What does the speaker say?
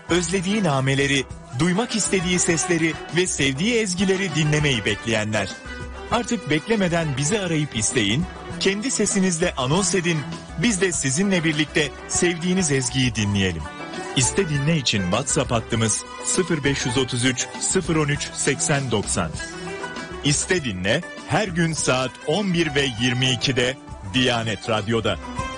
özlediği nameleri, duymak istediği sesleri ve sevdiği ezgileri dinlemeyi bekleyenler. Artık beklemeden bizi arayıp isteyin, kendi sesinizle anons edin, biz de sizinle birlikte sevdiğiniz ezgiyi dinleyelim. İste dinle için WhatsApp hattımız 0533 013 8090. İste dinle her gün saat 11 ve 22'de Diyanet Radyo'da.